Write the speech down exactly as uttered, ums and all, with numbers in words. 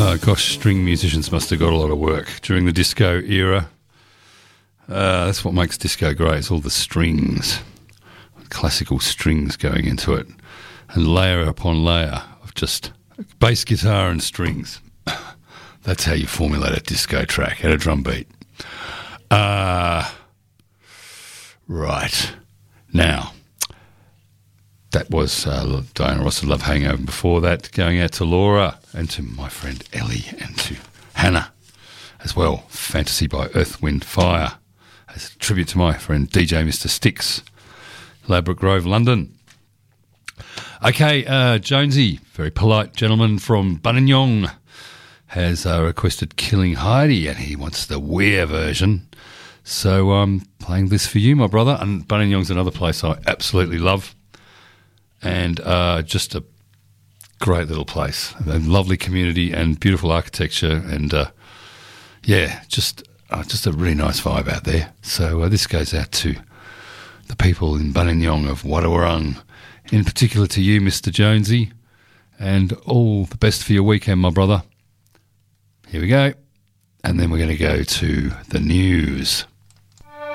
Oh, gosh, string musicians must have got a lot of work during the disco era. Uh, that's what makes disco great. It's all the strings, classical strings going into it, and layer upon layer of just bass guitar and strings. That's how you formulate a disco track at a drum beat. Uh, right. Now, that was uh, Diana Ross' Love Hangover. Before that, going out to Laura and to my friend Ellie and to Hannah as well. Fantasy by Earth, Wind, Fire. As a tribute to my friend D J Mister Sticks, Ladbroke Grove, London. Okay, uh, Jonesy, very polite gentleman from Buninyong, has uh, requested Killing Heidi, and he wants the Weir version. So I'm playing this for you, my brother. And Buninyong's another place I absolutely love, and uh, just a great little place. A lovely community and beautiful architecture, and uh, yeah, just uh, just a really nice vibe out there. So uh, this goes out to the people in Buninyong of Wadawurrung, in particular to you, Mister Jonesy, and all the best for your weekend, my brother. Here we go. And then we're going to go to the news.